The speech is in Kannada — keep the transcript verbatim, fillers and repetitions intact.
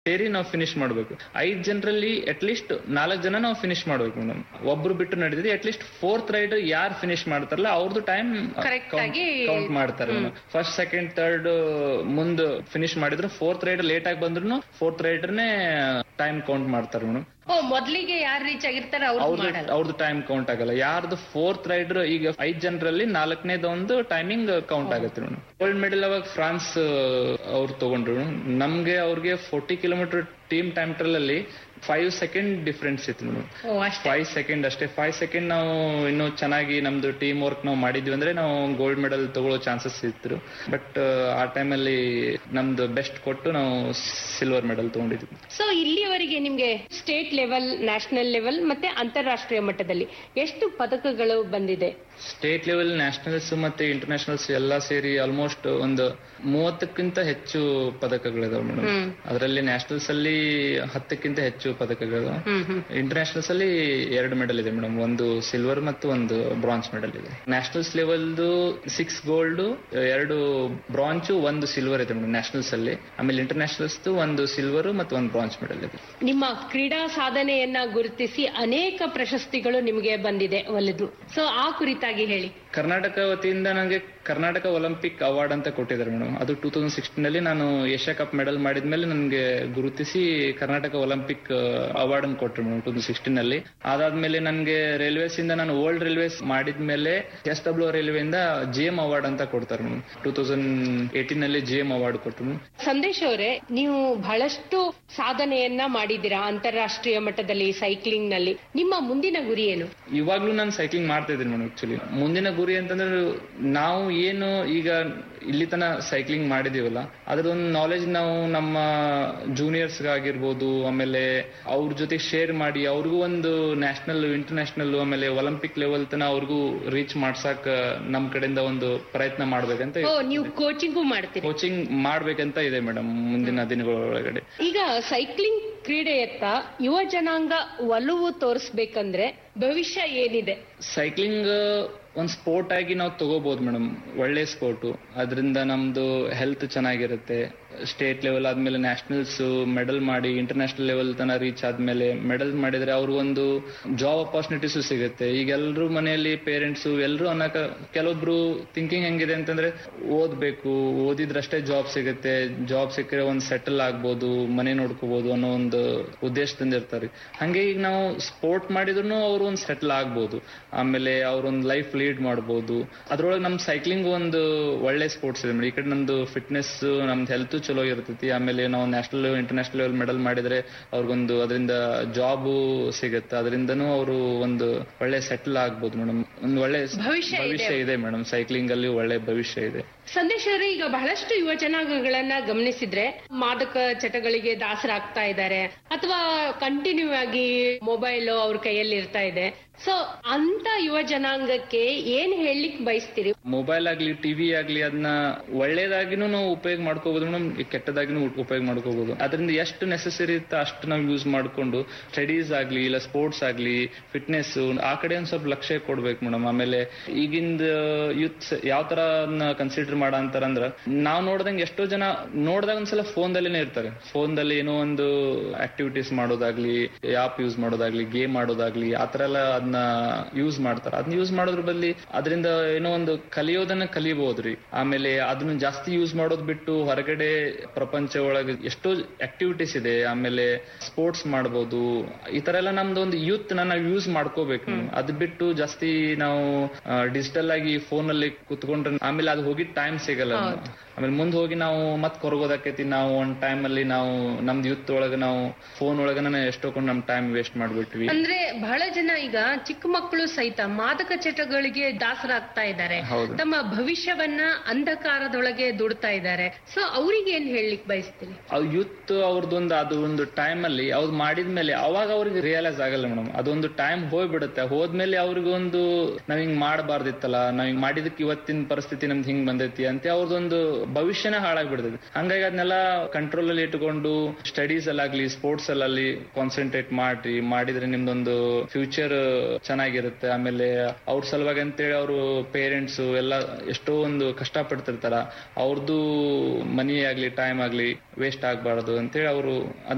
ಸೇರಿ ನಾವು ಫಿನಿಶ್ ಮಾಡ್ಬೇಕು. ಐದ್ ಜನರಲ್ಲಿ ಅಟ್ ಲೀಸ್ಟ್ ನಾಲ್ಕು ಜನ ನಾವು ಫಿನಿಶ್ ಮಾಡ್ಬೇಕು ಮೇಡಮ್. ಒಬ್ರು ಬಿಟ್ಟು ನಡೆದಿದೆ ಅಟ್ ಲೀಸ್ಟ್ ಫೋರ್ತ್ ರೈಡರ್ ಯಾರು ಫಿನಿಶ್ ಮಾಡ್ತಾರಲ್ಲ ಅವ್ರದ್ದು ಟೈಮ್ ಕೌಂಟ್ ಮಾಡ್ತಾರೆ. ಫಸ್ಟ್ ಸೆಕೆಂಡ್ ಥರ್ಡ್ ಮುಂದ್ ಫಿನಿಶ್ ಮಾಡಿದ್ರು ಫೋರ್ತ್ ರೈಡರ್ ಲೇಟ್ ಆಗಿ ಬಂದ್ರು ಫೋರ್ತ್ ರೈಡರ್ನೇ ಟೈಮ್ ಕೌಂಟ್ ಮಾಡ್ತಾರೆ ಮೇಡಮ್. ಮೊದ್ಲಿಗೆ ಯಾರು ರೀಚ್ ಆಗಿರ್ತಾರೆ ಅವ್ರದ್ದು ಟೈಮ್ ಕೌಂಟ್ ಆಗಲ್ಲ. ಯಾರ್ದು ಫೋರ್ತ್ ರೈಡರ್ ಈಗ ಐದ್ ಜನರಲ್ಲಿ ನಾಲ್ಕನೇದ ಒಂದು ಟೈಮಿಂಗ್ ಕೌಂಟ್ ಆಗುತ್ತೆ ಮೇಡಮ್. ಗೋಲ್ಡ್ ಮೆಡಲ್ ಅವಾಗ ಫ್ರಾನ್ಸ್ ಅವ್ರು ತಗೊಂಡ್ರು. ನಮ್ಗೆ ಅವ್ರಿಗೆ ಫೋರ್ಟಿ ಕಿಲೋಮೀಟರ್ ಟೀಮ್ ಟೈಮ್ ಟ್ರಲ್ ಅಲ್ಲಿ ಫೈವ್ ಸೆಕೆಂಡ್ ಡಿಫ್ರೆನ್ಸ್ ಇತ್ತು ಮೇಡಮ್. ಫೈವ್ ಸೆಕೆಂಡ್ ಅಷ್ಟೇ. ಫೈವ್ ಸೆಕೆಂಡ್ ನಾವು ಇನ್ನು ಚೆನ್ನಾಗಿ ನಮ್ದು ಟೀಮ್ ವರ್ಕ್ ನಾವು ಮಾಡಿದ್ವಿ ಅಂದ್ರೆ ನಾವು ಗೋಲ್ಡ್ ಮೆಡಲ್ ತಗೊಳ್ಳೋ ಚಾನ್ಸಸ್ ಇತ್ತು. ಬಟ್ ಆ ಟೈಮಲ್ಲಿ ನಮ್ದು ಬೆಸ್ಟ್ ಕೊಟ್ಟು ನಾವು ಸಿಲ್ವರ್ ಮೆಡಲ್ ತಗೊಂಡಿದ್ವಿ. ಸೊ ಇಲ್ಲಿಯವರೆಗೆ ನಿಮ್ಗೆ ಸ್ಟೇಟ್ ಲೆವೆಲ್, ನ್ಯಾಷನಲ್ ಲೆವೆಲ್ ಮತ್ತೆ ಅಂತಾರಾಷ್ಟ್ರೀಯ ಮಟ್ಟದಲ್ಲಿ ಎಷ್ಟು ಪದಕಗಳು ಬಂದಿದೆ? ಸ್ಟೇಟ್ ಲೆವೆಲ್, ನ್ಯಾಷನಲ್ಸ್ ಮತ್ತೆ ಇಂಟರ್ನ್ಯಾಷನಲ್ಸ್ ಎಲ್ಲಾ ಸೇರಿ ಆಲ್ಮೋಸ್ಟ್ ಒಂದು ಮೂವತ್ತಕ್ಕಿಂತ ಹೆಚ್ಚು ಪದಕಗಳಿದಾವೆ ಮೇಡಮ್. ಅದರಲ್ಲಿ ನ್ಯಾಷನಲ್ಸ್ ಅಲ್ಲಿ ಹತ್ತಕ್ಕಿಂತ ಹೆಚ್ಚು ಪದಕಗಳು, ಇಂಟರ್ನ್ಯಾಷನಲ್ಸ್ ಅಲ್ಲಿ ಎರಡು ಮೆಡಲ್ ಇದೆ ಮೇಡಮ್. ಒಂದು ಸಿಲ್ವರ್ ಮತ್ತು ಒಂದು ಬ್ರಾಂಜ್ ಮೆಡಲ್ ಇದೆ. ನ್ಯಾಷನಲ್ಸ್ ಲೆವೆಲ್ದು ಸಿಕ್ಸ್ ಗೋಲ್ಡ್, ಎರಡು ಬ್ರಾಂಜ್, ಒಂದು ಸಿಲ್ವರ್ ಇದೆ ಮೇಡಮ್ ನ್ಯಾಷನಲ್ಸ್ ಅಲ್ಲಿ. ಆಮೇಲೆ ಇಂಟರ್ನ್ಯಾಷನಲ್ಸ್ ಒಂದು ಸಿಲ್ವರ್ ಮತ್ತು ಒಂದು ಬ್ರಾಂಜ್ ಮೆಡಲ್ ಇದೆ. ನಿಮ್ಮ ಕ್ರೀಡಾ ಸಾಧನೆಯನ್ನ ಗುರುತಿಸಿ ಅನೇಕ ಪ್ರಶಸ್ತಿಗಳು ನಿಮಗೆ ಬಂದಿದೆ ಒಲಿದು. ಸೊ ಆ ಕುರಿತಾಗಿ ಹೇಳಿ. ಕರ್ನಾಟಕ ವತಿಯಿಂದ ನನಗೆ ಕರ್ನಾಟಕ ಒಲಿಂಪಿಕ್ ಅವಾರ್ಡ್ ಅಂತ ಕೊಟ್ಟಿದ್ದಾರೆ ಮೇಡಮ್. ಅದು ಟೂ ತೌಸಂಡ್ ಸಿಕ್ಸ್ಟೀನ್ ಅಲ್ಲಿ ನಾನು ಏಷ್ಯಾ ಕಪ್ ಮೆಡಲ್ ಮಾಡಿದ್ಮೇಲೆ ನನಗೆ ಗುರುತಿಸಿ ಕರ್ನಾಟಕ ಒಲಿಂಪಿಕ್ ಅವಾರ್ಡ್ ಅನ್ನು ಕೊಟ್ಟರು ಮೇಡಮ್ ಟೂ ತೌಸಂಡ್ ಸಿಕ್ಸ್ಟೀನ್ ಅಲ್ಲಿ. ಅದಾದ್ಮೇಲೆ ನನಗೆ ರೈಲ್ವೇಸ್ ಇಂದ ನಾನು ಓಲ್ಡ್ ರೈಲ್ವೇಸ್ ಮಾಡಿದ್ಮೇಲೆ ಎಸ್ ಡಬ್ಲ್ಯೂ ರೈಲ್ವೆ ಇಂದ ಜಿ ಎಂ ಅವಾರ್ಡ್ ಅಂತ ಕೊಡ್ತಾರೆ ಮೇಡಮ್. ಟೂ ತೌಸಂಡ್ ಏಟೀನ್ ಅಲ್ಲಿ ಜಿ ಎಂ ಅವಾರ್ಡ್ ಕೊಟ್ಟರು. ಸಂದೇಶ್ ಅವರೇ, ನೀವು ಬಹಳಷ್ಟು ಸಾಧನೆಯನ್ನ ಮಾಡಿದ್ದೀರಾ ಅಂತಾರಾಷ್ಟ್ರೀಯ ಮಟ್ಟದಲ್ಲಿ ಸೈಕ್ಲಿಂಗ್ ನಲ್ಲಿ. ನಿಮ್ಮ ಮುಂದಿನ ಗುರಿ ಏನು? ಇವಾಗ್ಲೂ ನಾನು ಸೈಕ್ಲಿಂಗ್ ಮಾಡ್ತಾ ಇದ್ದೀನಿ ಮೇಡಮ್. ಆಕ್ಚುಲಿ ಮುಂದಿನ ಗುರಿ ಅಂತಂದ್ರೆ ನಾವು ಏನು ಈಗ ಇಲ್ಲಿ ತನ ಸೈಕ್ಲಿಂಗ್ ಮಾಡಿದೀವಲ್ಲ ಅದ್ರದೊಂದು ನಾಲೆಜ್ ನಾವು ನಮ್ಮ ಜೂನಿಯರ್ಸ್ ಆಗಿರ್ಬೋದು, ಆಮೇಲೆ ಅವ್ರ ಜೊತೆ ಶೇರ್ ಮಾಡಿ ಅವ್ರಿಗೂ ಒಂದು ನ್ಯಾಷನಲ್, ಇಂಟರ್ನ್ಯಾಷನಲ್, ಆಮೇಲೆ ಒಲಿಂಪಿಕ್ ಲೆವೆಲ್ ತನ ಅವ್ರಿಗೂ ರೀಚ್ ಮಾಡ್ಸಾಕ ನಮ್ ಕಡೆಯಿಂದ ಒಂದು ಪ್ರಯತ್ನ ಮಾಡ್ಬೇಕಂತ. ನೀವು ಕೋಚಿಂಗು ಮಾಡ್ತೀರಿ? ಕೋಚಿಂಗ್ ಮಾಡ್ಬೇಕಂತ ಇದೆ ಮೇಡಮ್ ಮುಂದಿನ ದಿನಗಳೊಳಗಡೆ. ಈಗ ಸೈಕ್ಲಿಂಗ್ ಕ್ರೀಡೆಯತ್ತ ಯುವ ಜನಾಂಗ ಒಲವು ತೋರಿಸ್ಬೇಕಂದ್ರೆ ಭವಿಷ್ಯ ಏನಿದೆ? ಸೈಕ್ಲಿಂಗ್ ಒಂದ್ ಸ್ಪೋರ್ಟ್ ಆಗಿ ನಾವು ತಗೋಬಹುದು ಮೇಡಮ್. ಒಳ್ಳೆ ಸ್ಪೋರ್ಟ್, ಅದರಿಂದ ನಮ್ದು ಹೆಲ್ತ್ ಚೆನ್ನಾಗಿರುತ್ತೆ. ಸ್ಟೇಟ್ ಲೆವೆಲ್ ಆದ್ಮೇಲೆ ನ್ಯಾಷನಲ್ಸ್ ಮೆಡಲ್ ಮಾಡಿ ಇಂಟರ್ನ್ಯಾಷನಲ್ ಲೆವೆಲ್ ತನ ರೀಚ್ ಆದ್ಮೇಲೆ ಮೆಡಲ್ ಮಾಡಿದ್ರೆ ಅವ್ರಿಗೊಂದು ಜಾಬ್ ಅಪಾರ್ಚುನಿಟೀಸ್ ಸಿಗುತ್ತೆ. ಈಗ ಎಲ್ರು ಮನೆಯಲ್ಲಿ ಪೇರೆಂಟ್ಸ್ ಎಲ್ರು ಅನ್ನಕ ಕೆಲವೊಬ್ರು ಥಿಂಕಿಂಗ್ ಹೆಂಗಿದೆ ಅಂತಂದ್ರೆ ಓದ್ಬೇಕು, ಓದಿದ್ರಷ್ಟೇ ಜಾಬ್ ಸಿಗುತ್ತೆ, ಜಾಬ್ ಸಿಕ್ಕರೆ ಒಂದ್ ಸೆಟಲ್ ಆಗ್ಬೋದು, ಮನೆ ನೋಡ್ಕೋಬಹುದು ಅನ್ನೋ ಒಂದು ಉದ್ದೇಶದಿಂದ ಇರ್ತಾರೆ. ಹಂಗೆ ಈಗ ನಾವು ಸ್ಪೋರ್ಟ್ ಮಾಡಿದ್ರು ಅವ್ರು ಒಂದ್ ಸೆಟಲ್ ಆಗ್ಬೋದು, ಆಮೇಲೆ ಅವ್ರೊಂದ್ ಲೈಫ್ ಲೀಡ್ ಮಾಡ್ಬೋದು. ಅದ್ರೊಳಗೆ ನಮ್ ಸೈಕ್ಲಿಂಗ್ ಒಂದು ಒಳ್ಳೆ ಸ್ಪೋರ್ಟ್ಸ್ ಇದೆ. ಈ ಕಡೆ ನಮ್ದು ಫಿಟ್ನೆಸ್, ನಮ್ದು ಹೆಲ್ತ್ ಚಲೋ ಇರ್ತೈತಿ. ಆಮೇಲೆ ನಾವು ನ್ಯಾಷನಲ್ ಇಂಟರ್ನ್ಯಾಷನಲ್ ಲೆವೆಲ್ ಮೆಡಲ್ ಮಾಡಿದ್ರೆ ಅವ್ರಿಗೊಂದು ಅದರಿಂದ ಜಾಬ್ ಸಿಗುತ್ತೆ. ಅದರಿಂದನೂ ಅವರು ಒಂದು ಒಳ್ಳೆ ಸೆಟಲ್ ಆಗ್ಬೋದು ಮೇಡಮ್. ಒಂದು ಒಳ್ಳೆ ಭವಿಷ್ಯ ಇದೆ ಮೇಡಮ್. ಸೈಕ್ಲಿಂಗ್ ಅಲ್ಲಿ ಒಳ್ಳೆ ಭವಿಷ್ಯ ಇದೆ. ಸಂದೇಶ್ ಅವರೇ, ಈಗ ಬಹಳಷ್ಟು ಯುವ ಜನಾಂಗಗಳನ್ನ ಗಮನಿಸಿದ್ರೆ ಮಾದಕ ಚಟಗಳಿಗೆ ದಾಸರಾಗ್ತಾ ಇದ್ದಾರೆ, ಅಥವಾ ಕಂಟಿನ್ಯೂ ಆಗಿ ಮೊಬೈಲ್ ಅವ್ರ ಕೈಯಲ್ಲಿ ಇರ್ತಾ ಇದೆ. ಸೊ ಅಂತ ಯುವ ಜನಾಂಗಕ್ಕೆ ಏನ್ ಹೇಳಲಿಕ್ಕೆ ಬಯಸ್ತೀರಿ? ಮೊಬೈಲ್ ಆಗ್ಲಿ, ಟಿವಿ ಆಗ್ಲಿ, ಅದನ್ನ ಒಳ್ಳೇದಾಗಿನೂ ನಾವು ಉಪಯೋಗ ಮಾಡ್ಕೋಬಹುದು ಮೇಡಮ್, ಕೆಟ್ಟದಾಗಿನೂ ಉಪಯೋಗ ಮಾಡ್ಕೋಬಹುದು. ಅದರಿಂದ ಎಷ್ಟು ನೆಸೆಸರಿ ಇತ್ತು ಅಷ್ಟು ನಾವು ಯೂಸ್ ಮಾಡ್ಕೊಂಡು ಸ್ಟಡೀಸ್ ಆಗ್ಲಿ ಇಲ್ಲ ಸ್ಪೋರ್ಟ್ಸ್ ಆಗ್ಲಿ ಫಿಟ್ನೆಸ್ ಆ ಕಡೆ ಒಂದ್ ಸ್ವಲ್ಪ ಲಕ್ಷ್ಯ ಕೊಡ್ಬೇಕು ಮೇಡಮ್. ಆಮೇಲೆ ಈಗಿಂದ ಯೂತ್ ಯಾವ ತರ ಕನ್ಸಿಡರ್ ಮಾಡ ಅಂತಾರಂದ್ರ, ನಾವ್ ನೋಡ್ದಂಗೆ ಎಷ್ಟೋ ಜನ ನೋಡ್ದಾಗ ಒಂದ್ಸಲ ಫೋನ್ ದಲ್ಲಿನೇ ಇರ್ತಾರೆ. ಫೋನ್ ದಲ್ಲಿ ಏನೋ ಒಂದು ಆಕ್ಟಿವಿಟೀಸ್ ಮಾಡೋದಾಗ್ಲಿ, ಆಪ್ ಯೂಸ್ ಮಾಡೋದಾಗ್ಲಿ, ಗೇಮ್ ಆಡೋದಾಗ್ಲಿ, ಆತರ ಎಲ್ಲ ಅದನ್ನ ಯೂಸ್ ಮಾಡ್ತಾರೆ. ಅದನ್ನ ಯೂಸ್ ಮಾಡೋದ್ರ ಬದಲಿ ಅದರಿಂದ ಏನೋ ಒಂದು ಕಲಿಯೋದನ್ನ ಕಲಿಬಹುದ್ರಿ. ಆಮೇಲೆ ಅದನ್ನ ಜಾಸ್ತಿ ಯೂಸ್ ಮಾಡೋದ್ ಬಿಟ್ಟು ಹೊರಗಡೆ ಪ್ರಪಂಚ ಒಳಗೆ ಎಷ್ಟೋ ಆಕ್ಟಿವಿಟೀಸ್ ಇದೆ. ಆಮೇಲೆ ಸ್ಪೋರ್ಟ್ಸ್ ಮಾಡ್ಬೋದು. ಈ ತರ ಎಲ್ಲ ನಮ್ದು ಒಂದು ಯೂತ್ ನಾವು ಯೂಸ್ ಮಾಡ್ಕೋಬೇಕು. ಅದ್ ಬಿಟ್ಟು ಜಾಸ್ತಿ ನಾವು ಡಿಜಿಟಲ್ ಆಗಿ ಫೋನ್ ಅಲ್ಲಿ ಕುತ್ಕೊಂಡ್ರೆ ಆಮೇಲೆ ಅದು ಹೋಗಿ ಟೈಮ್ ಸಿಗಲ್ಲ. ಆಮೇಲೆ ಮುಂದ್ ಹೋಗಿ ನಾವು ಮತ್ ಕೊರಗೋದಾಕೈತಿ. ನಾವು ಒಂದ್ ಟೈಮ್ ಅಲ್ಲಿ ನಾವು ನಮ್ದು ಯೂತ್ ಒಳಗ ನಾವು ಫೋನ್ ಒಳಗನ ಎಷ್ಟೊಂದು ನಮ್ ಟೈಮ್ ವೇಸ್ಟ್ ಮಾಡ್ಬಿಟ್ವಿ. ಅಂದ್ರೆ ಬಹಳ ಜನ ಈಗ ಚಿಕ್ಕ ಮಕ್ಕಳು ಸಹಿತ ಮಾದಕ ಚಟಗಳಿಗೆ ದಾಸರಾಗ್ತಾ ಇದ್ದಾರೆ, ತಮ್ಮ ಭವಿಷ್ಯವನ್ನ ಅಂಧಕಾರದೊಳಗೆ ದುಡ್ತಾ ಇದ್ದಾರೆ. ಸೊ ಅವ್ರಿಗೆ ಏನ್ ಹೇಳಲಿಕ್ಕೆ ಬಯಸ್ತೀರಿ? ಯೂತ್ ಅವ್ರದ್ದೊಂದು ಅದು ಒಂದು ಟೈಮ್ ಅಲ್ಲಿ ಅವ್ರು ಮಾಡಿದ್ಮೇಲೆ ಅವಾಗ ಅವ್ರಿಗೆ ರಿಯಲೈಸ್ ಆಗಲ್ಲ ಮೇಡಮ್. ಅದೊಂದು ಟೈಮ್ ಹೋಗ್ಬಿಡುತ್ತೆ. ಹೋದ್ಮೇಲೆ ಅವ್ರಿಗೊಂದು ನಾವ್ ಹಿಂಗ್ ಮಾಡಬಾರ್ದಿತ್ತಲ್ಲ, ನಾವ್ ಹಿಂಗ್ ಮಾಡಿದಕ್ಕೆ ಇವತ್ತಿನ ಪರಿಸ್ಥಿತಿ ನಮ್ದು ಹಿಂಗ್ ಬಂದೈತಿ ಅಂತ ಅವ್ರದೊಂದು ಭವಿಷ್ಯನೇ ಹಾಳಾಗ್ಬಿಡ್ತದೆ. ಹಂಗಾಗಿ ಅದನ್ನೆಲ್ಲ ಕಂಟ್ರೋಲ್ ಅಲ್ಲಿ ಇಟ್ಕೊಂಡು ಸ್ಟಡೀಸ್ ಅಲ್ಲಾಗ್ಲಿ ಸ್ಪೋರ್ಟ್ಸ್ ಅಲ್ಲಿ ಕಾನ್ಸಂಟ್ರೇಟ್ ಮಾಡ್ರಿ. ಮಾಡಿದ್ರೆ ನಿಮ್ದೊಂದು ಫ್ಯೂಚರ್ ಚೆನ್ನಾಗಿರುತ್ತೆ. ಆಮೇಲೆ ಅವ್ರ ಸಲುವಾಗಿ ಅಂತೇಳಿ ಅವರು ಪೇರೆಂಟ್ಸ್ ಎಲ್ಲ ಎಷ್ಟೋ ಒಂದು ಕಷ್ಟ ಪಡ್ತಿರ್ತಾರ. ಅವ್ರದ್ದು ಮನಿ ಆಗ್ಲಿ ಟೈಮ್ ಆಗ್ಲಿ ವೇಸ್ಟ್ ಆಗ್ಬಾರ್ದು ಅಂತೇಳಿ ಅವರು